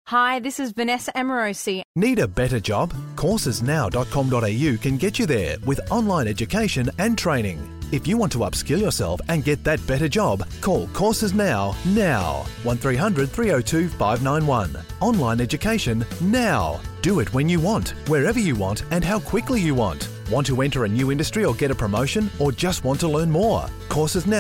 Hi, this is Vanessa Amorosi. Need a better job? Coursesnow.com.au can get you there with online education and training. If you want to upskill yourself and get that better job, call Courses Now. 1300 302 591. Online education now. Do it when you want, wherever you want and how quickly you want. Want to enter a new industry or get a promotion or just want to learn more? Courses Now.